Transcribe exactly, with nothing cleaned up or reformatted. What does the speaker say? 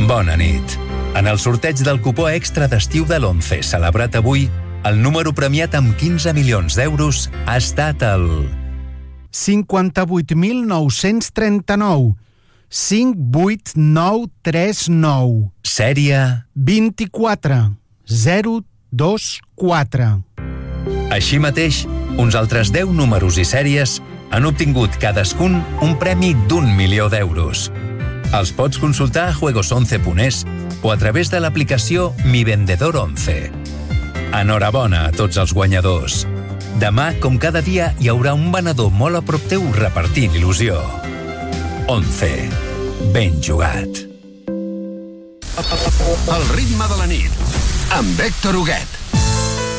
Bona nit. En el sorteig del cupó extra d'estiu de l'Once, celebrat avui, el número premiat amb quinze milions d'euros ha estat el... cinquanta-vuit mil nou-cents trenta-nou, cinc vuit nou tres nou. Sèrie... vint-i-quatre zero dos quatre. Així mateix, uns altres deu números i sèries han obtingut cadascun un premi d'un milió d'euros. Els pots consultar a juegos once punt es o a través de l'aplicació Mi Vendedor once. Enhorabona a tots els guanyadors. Demà, com cada dia, hi haurà un venedor molt a prop teu repartint il·lusió. Once. Ben jugat. El ritme de la nit, amb Héctor Huguet.